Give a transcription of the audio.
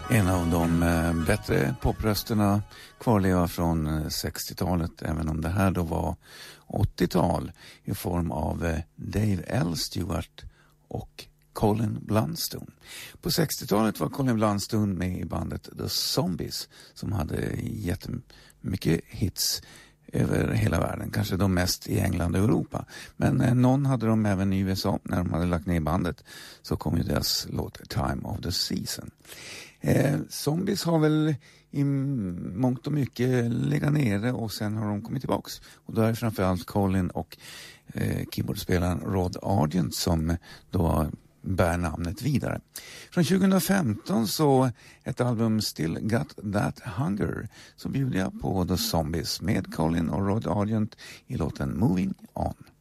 En av de bättre poprösterna kvarlever från 60-talet, även om det här då var 80-tal i form av Dave L. Stewart och Colin Blunstone. På 60-talet var Colin Blunstone med i bandet The Zombies som hade jättemycket hits över hela världen, kanske de mest i England och Europa. Men någon hade de även i USA. När de hade lagt ner bandet så kom ju deras låt Time of the Season. Zombies har väl i mångt och mycket legat nere och sen har de kommit tillbaks. Och då är det framförallt Colin och keyboardspelaren Rod Argent som då bär namnet vidare. Från 2015 så ett album Still Got That Hunger, så bjuder jag på The Zombies med Colin och Rod Argent i låten Moving On.